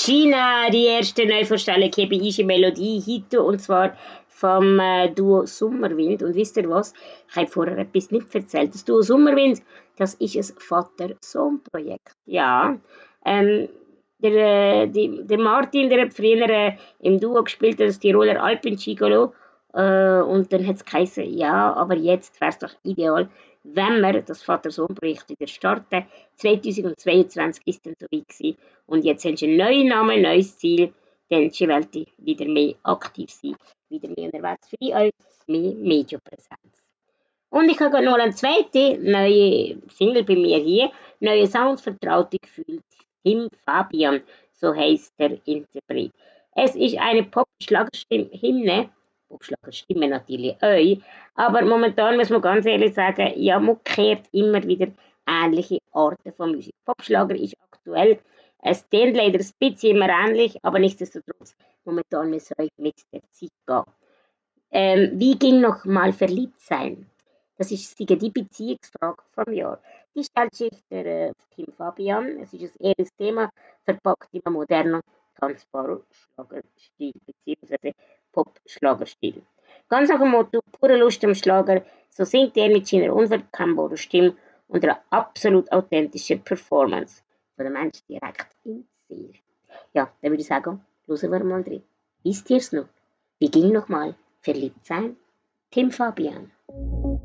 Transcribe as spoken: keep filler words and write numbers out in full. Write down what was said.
China, die erste Neuvorstellung habe ich eine Melodie heute, und zwar vom äh, Duo Sommerwind. Und wisst ihr was? Ich habe vorher etwas nicht erzählt. Das Duo Sommerwind, das ist ein Vater-Sohn-Projekt. Ja, ähm, der, äh, die, der Martin, der hat früher äh, im Duo gespielt, das Tiroler Alpengigolo. Äh, und dann hat es geheißen, ja, aber jetzt wäre es doch ideal, wenn wir das Vater-Sohn-Projekt wieder starten. zweitausendzweiundzwanzig ist dann so weit gewesen. Und jetzt haben sie einen neuen Namen, ein neues Ziel, denn sie wollen wieder mehr aktiv sein, wieder mehr unterwegs für euch, mehr Medienpräsenz. Und ich habe gerade noch eine zweite neue Single bei mir hier, neue Sounds, vertraute Gefühle, Tim Fabian, so heißt der Interpret. Es ist eine Pop-Schlagerhymne, Pop-Schlagerstimme natürlich euch, aber momentan muss man ganz ehrlich sagen, ja, man kehrt immer wieder ähnliche Arten von Musik. Popschlager ist aktuell, es klingt leider ein bisschen immer ähnlich, aber nichtsdestotrotz, momentan müssen wir mit der Zeit gehen. Ähm, wie ging noch mal verliebt sein? Das ist die Beziehungsfrage vom Jahr. Die stellt sich der äh, Tim Fabian. Es ist ein ehrliches Thema, verpackt in einem modernen, tanzbaren Schlagerstil bzw. Pop-Schlagerstil. Ganz nach dem Motto, pure Lust am Schlager, so singt er mit seiner unverkennbaren Stimme und einer absolut authentischen Performance von den Menschen direkt ins Ziel. Ja, dann würde ich sagen, hören wir mal drin. Wisst ihr es noch? Wie ging noch mal verliebt sein? Tim Fabian.